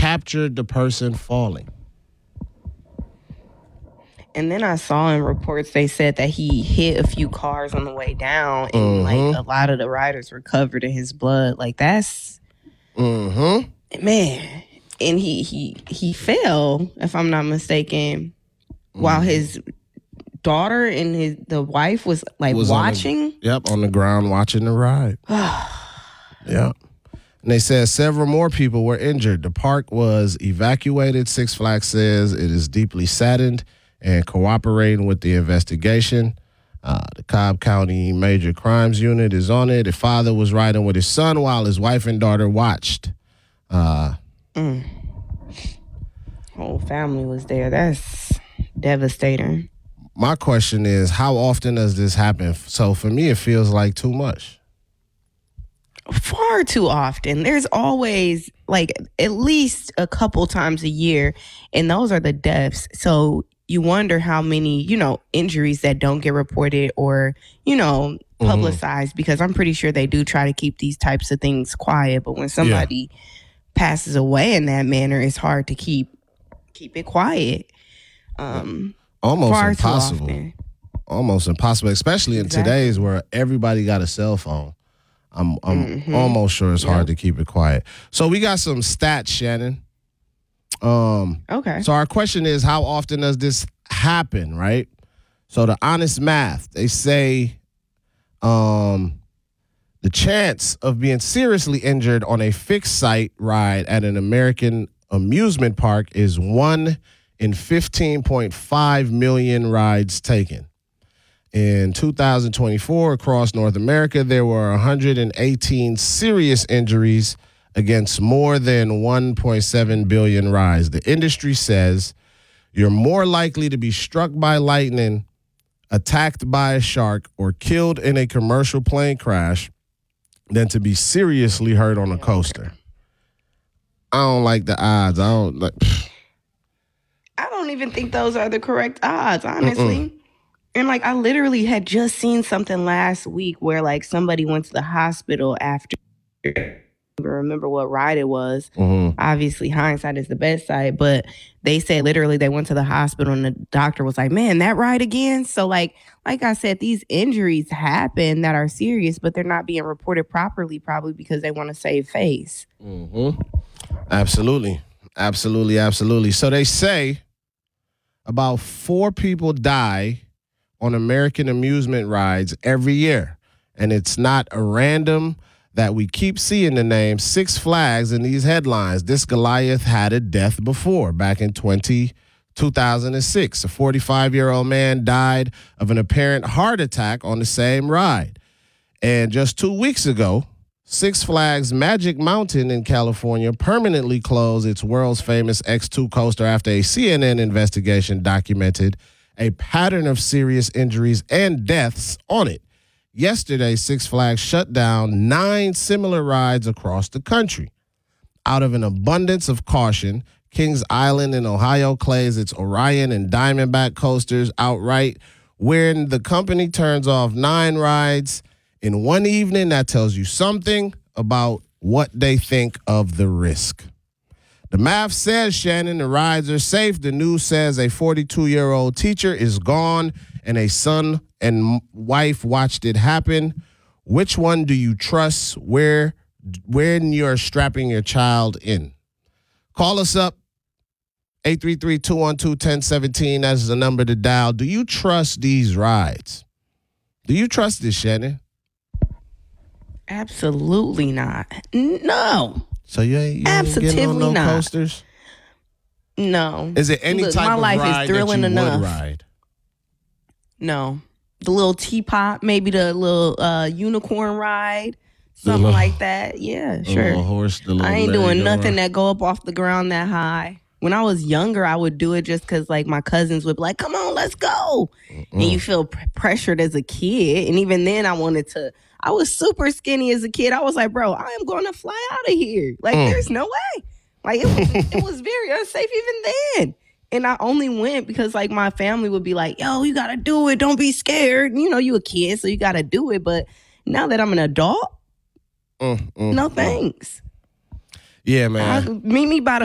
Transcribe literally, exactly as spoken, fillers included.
captured the person falling. And then I saw in reports they said that he hit a few cars on the way down, and mm-hmm. like a lot of the riders were covered in his blood. Like that's mm-hmm. man. And he he he fell, if I'm not mistaken, mm. while his daughter and his the wife was like was watching. On the, yep, on the ground watching the ride. Yep. And they said several more people were injured. The park was evacuated. Six Flags says it is deeply saddened and cooperating with the investigation. Uh, the Cobb County Major Crimes Unit is on it. The father was riding with his son while his wife and daughter watched. Uh, mm. Whole family was there. That's devastating. My question is, how often does this happen? So for me, it feels like too much. Far too often. There's always like at least a couple times a year, and those are the deaths. So you wonder how many, you know, injuries that don't get reported or, you know, publicized, mm-hmm. because I'm pretty sure they do try to keep these types of things quiet. But when somebody yeah. passes away in that manner, it's hard to keep keep it quiet. Um, Almost far impossible. Too often. Almost impossible, especially in exactly. today's where everybody got a cell phone. I'm I'm mm-hmm. almost sure it's yep. hard to keep it quiet. So we got some stats, Shannon. Um, okay. So our question is, how often does this happen, right? So the honest math, they say um, the chance of being seriously injured on a fixed site ride at an American amusement park is one in fifteen point five million rides taken. In two thousand twenty-four, across North America, there were one hundred eighteen serious injuries against more than one point seven billion rides. The industry says you're more likely to be struck by lightning, attacked by a shark, or killed in a commercial plane crash than to be seriously hurt on a coaster. I don't like the odds. I don't like. I don't even think those are the correct odds, honestly. Mm-mm. And like, I literally had just seen something last week where like somebody went to the hospital after. Remember what ride it was. Mm-hmm. Obviously, hindsight is the best side, but they said literally they went to the hospital and the doctor was like, man, that ride again? So like, like I said, these injuries happen that are serious, but they're not being reported properly, probably because they want to save face. Mm-hmm. Absolutely. Absolutely. Absolutely. So they say about four people die on American amusement rides every year. And it's not a random that we keep seeing the name Six Flags in these headlines. This Goliath had a death before. Back in two thousand six, a forty-five-year-old man died of an apparent heart attack on the same ride. And just two weeks ago, Six Flags Magic Mountain in California permanently closed its world's famous X two coaster after a C N N investigation documented a pattern of serious injuries and deaths on it. Yesterday, Six Flags shut down nine similar rides across the country. Out of an abundance of caution, Kings Island in Ohio closed its Orion and Diamondback coasters outright, when the company turns off nine rides in one evening. That tells you something about what they think of the risk. The math says, Shannon, the rides are safe. The news says a forty-two-year-old teacher is gone and a son and wife watched it happen. Which one do you trust where when you're strapping your child in? Call us up, eight three three, two one two, one zero one seven. That's the number to dial. Do you trust these rides? Do you trust this, Shannon? Absolutely not. No. So you ain't, you ain't getting on no not. coasters? No. Is it any Look, type my of life ride is thrilling that you enough. would ride? No. The little teapot, maybe the little uh, unicorn ride, something little, like that. Yeah, sure. The little horse, the little I ain't doing nothing ride. that go up off the ground that high. When I was younger, I would do it just because like my cousins would be like, come on, let's go. Mm-mm. And you feel pr- pressured as a kid. And even then I wanted to, I was super skinny as a kid. I was like, bro, I am going to fly out of here. Like, mm. there's no way. Like, it was, it was very unsafe even then. And I only went because, like, my family would be like, yo, you got to do it. Don't be scared. You know, you a kid, so you got to do it. But now that I'm an adult, mm, mm, no thanks. Yeah, man. I, meet me by the